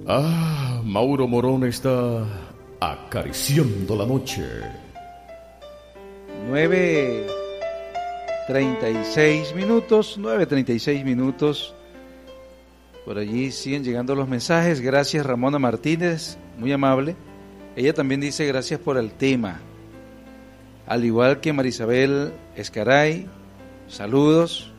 Mauro Morón está acariciando la noche. 9:36 minutos, 9:36 minutos. Por allí siguen llegando los mensajes. Gracias, Ramona Martínez, muy amable. Ella también dice gracias por el tema. Al igual que Marisabel Escaray, saludos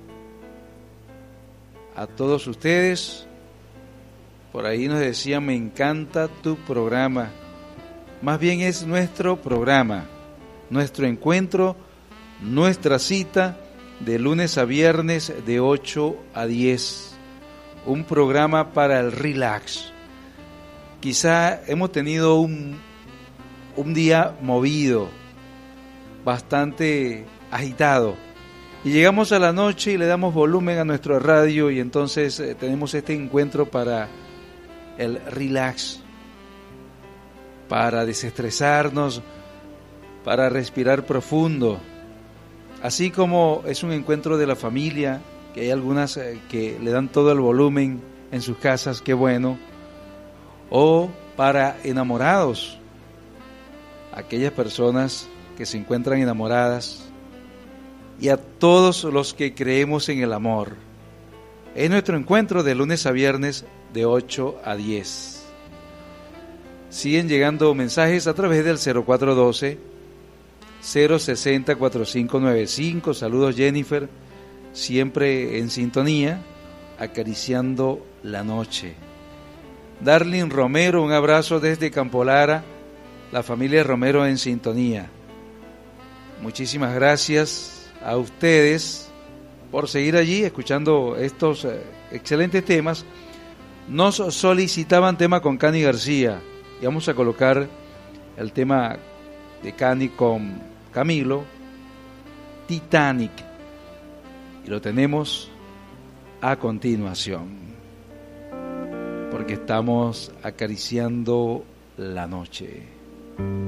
a todos ustedes. Por ahí nos decía, me encanta tu programa. Más bien es nuestro programa, nuestro encuentro, nuestra cita de lunes a viernes de 8 a 10. Un programa para el relax. Quizá hemos tenido un día movido, bastante agitado, y llegamos a la noche y le damos volumen a nuestro radio y entonces tenemos este encuentro para el relax, para desestresarnos, para respirar profundo, así como es un encuentro de la familia, que hay algunas que le dan todo el volumen en sus casas, qué bueno, o para enamorados, aquellas personas que se encuentran enamoradas, y a todos los que creemos en el amor. Es nuestro encuentro de lunes a viernes de 8 a 10. Siguen llegando mensajes a través del 0412-060-4595. Saludos, Jennifer, siempre en sintonía, acariciando la noche. Darlene Romero, un abrazo desde Campo Lara, la familia Romero en sintonía. Muchísimas gracias a ustedes por seguir allí escuchando estos excelentes temas. Nos solicitaban tema con Cani García y vamos a colocar el tema de Cani con Camilo, Titanic, y lo tenemos a continuación, porque estamos acariciando la noche.